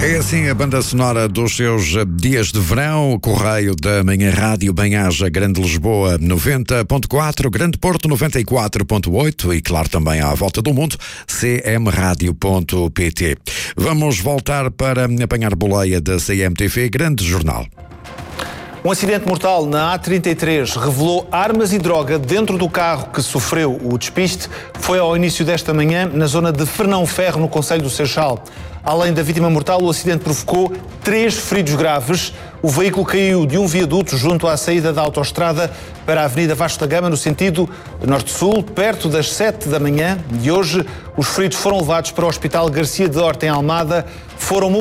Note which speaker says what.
Speaker 1: É assim a banda sonora dos seus dias de verão. Correio da Manhã Rádio, Bem-Aja, Grande Lisboa 90.4, Grande Porto 94.8 e claro também à volta do mundo cmradio.pt. Vamos voltar para apanhar boleia da CMTV, Grande Jornal.
Speaker 2: Um acidente mortal na A33 revelou armas e droga dentro do carro que sofreu o despiste. Foi ao início desta manhã na zona de Fernão Ferro, no concelho do Seixal. Além da vítima mortal, o acidente provocou 3 feridos graves. O veículo caiu de um viaduto junto à saída da autoestrada para a Avenida Vasco da Gama, no sentido norte-sul, perto das 7 da manhã de hoje. Os feridos foram levados para o Hospital Garcia de Horta, em Almada. Foram